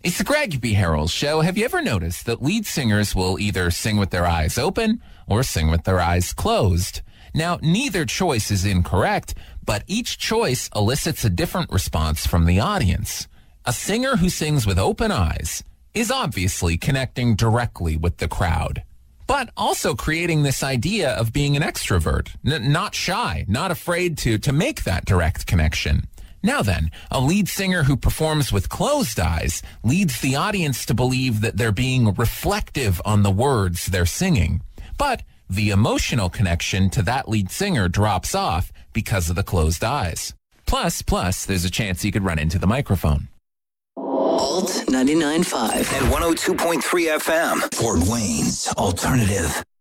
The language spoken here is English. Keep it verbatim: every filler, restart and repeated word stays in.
It's the Greg B. Harrell Show. Have you ever noticed that lead singers will either sing with their eyes open or sing with their eyes closed? Now, neither choice is incorrect, but each choice elicits a different response from the audience. A singer who sings with open eyes is obviously connecting directly with the crowd, but also creating this idea of being an extrovert, n- not shy, not afraid to, to make that direct connection. Now then, a lead singer who performs with closed eyes leads the audience to believe that they're being reflective on the words they're singing. But the emotional connection to that lead singer drops off because of the closed eyes. Plus, plus, there's a chance you could run into the microphone. Alt ninety-nine point five and one oh two point three F M, Fort Wayne's alternative.